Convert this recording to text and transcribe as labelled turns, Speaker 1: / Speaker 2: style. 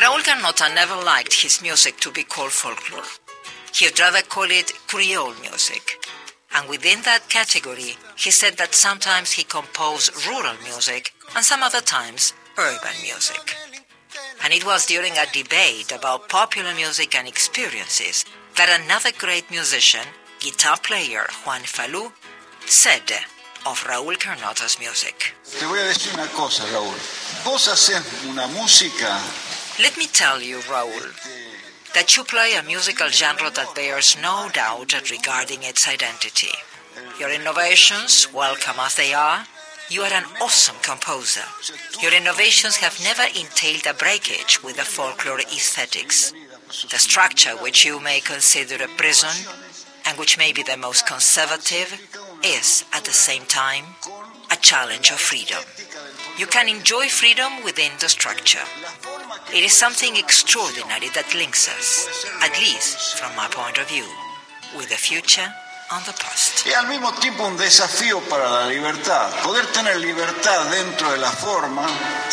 Speaker 1: Raúl Carnota never liked his music to be called folklore. He'd rather call it Creole music. And within that category, he said that sometimes he composed rural music and some other times urban music. And it was during a debate about popular music and experiences that another great musician, guitar player Juan Falú, said of Raúl Carnota's music.
Speaker 2: Te voy a decir una cosa, Raúl. Vos haces una música.
Speaker 1: Let me tell you, Raúl, that you play a musical genre that bears no doubt regarding its identity. Your innovations, welcome as they are, you are an awesome composer. Your innovations have never entailed a breakage with the folklore aesthetics. The structure which you may consider a prison, and which may be the most conservative, is, at the same time, a challenge of freedom. You can enjoy freedom within the structure. It is something extraordinary that links us, at least from my point of view, with the future and the past.
Speaker 2: Y al mismo tiempo un desafío para la libertad. Poder tener libertad dentro de la forma